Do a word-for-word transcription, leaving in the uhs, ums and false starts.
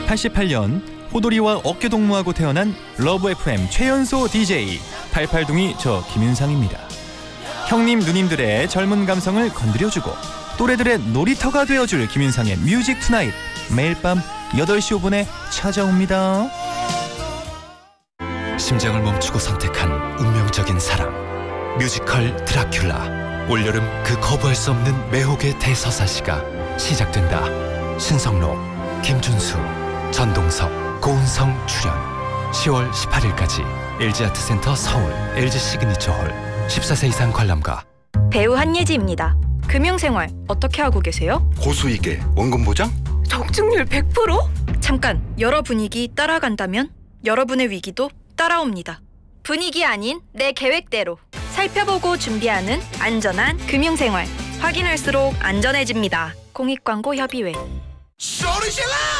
천구백팔십팔 년 호돌이와 어깨동무하고 태어난 러브 에프엠 최연소 디제이 팔팔둥이 저 김윤상입니다. 형님 누님들의 젊은 감성을 건드려주고 또래들의 놀이터가 되어줄 김윤상의 뮤직 투나잇, 매일 밤 여덟 시 오 분에 찾아옵니다. 심장을 멈추고 선택한 운명적인 사랑, 뮤지컬 드라큘라. 올여름 그 거부할 수 없는 매혹의 대서사시가 시작된다. 신성록, 김준수, 전동석, 고은성 출연. 시월 십팔일까지 엘지아트센터 서울, 엘지 시그니처홀. 열네 세 이상 관람가. 배우 한예지입니다. 금융생활 어떻게 하고 계세요? 고수익에 원금 보장? 적중률 백 퍼센트? 잠깐, 여러 분위기 따라간다면 여러분의 위기도 따라옵니다. 분위기 아닌 내 계획대로 살펴보고 준비하는 안전한 금융생활. 확인할수록 안전해집니다. 공익광고협의회. 소리 질러!